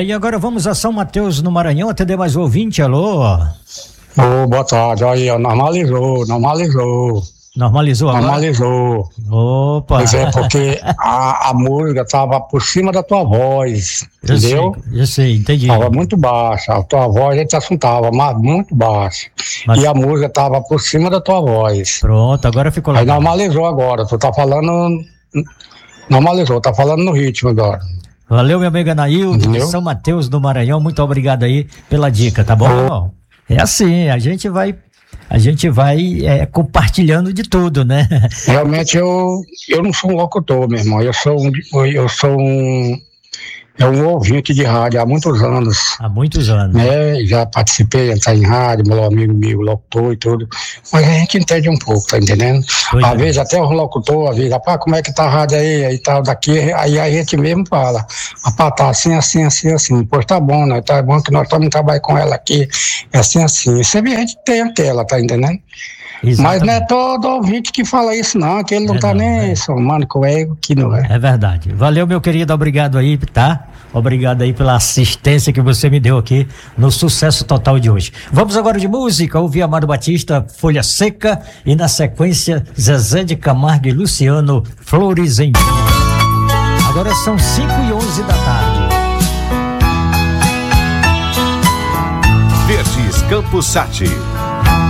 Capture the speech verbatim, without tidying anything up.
e agora vamos a São Mateus, no Maranhão, atender mais um ouvinte. Alô? Ô, boa tarde. Aí, ó, normalizou, normalizou. Normalizou agora? Normalizou. Opa! Pois é, porque a, a música tava por cima da tua voz, Eu entendeu? sei, eu sei, entendi. Tava muito baixa, a tua voz a gente assuntava, mas muito baixa. Mas- E a música tava por cima da tua voz. Pronto, agora ficou Aí legal. normalizou agora, tu tá falando... Normalizou, tá falando no ritmo agora. Valeu, meu amigo Anaildo, de Entendeu? São Mateus, do Maranhão. Muito obrigado aí pela dica, tá bom, irmão? É assim, a gente vai... A gente vai é, compartilhando de tudo, né? Realmente eu, eu não sou um locutor, meu irmão. Eu sou um, eu sou um, é um ouvinte de rádio há muitos anos, Há muitos anos. né? Já participei, entrar em rádio, meu amigo meu, locutor e tudo. Mas a gente entende um pouco, tá entendendo? Pois Às é. vezes até o locutor, às vezes, rapaz, como é que tá a rádio aí? Aí tal, daqui, aí a gente mesmo fala, rapaz, tá assim, assim, assim, assim. Pois tá bom, né? Tá bom que nós estamos trabalhando com ela aqui, é assim, assim. Você vê, a gente tem aquela, tá entendendo? Mas Exatamente. não é todo ouvinte que fala isso, não, que ele não É tá não, nem é. somando com o ego, que não é. É verdade. Valeu, meu querido, obrigado aí, tá? Obrigado aí pela assistência que você me deu aqui no Sucesso Total de hoje. Vamos agora de música, ouvir Amado Batista, Folha Seca, e na sequência, Zezé de Camargo e Luciano, Flores em Mim. Agora são cinco e onze da tarde. Verdes Campos Sati.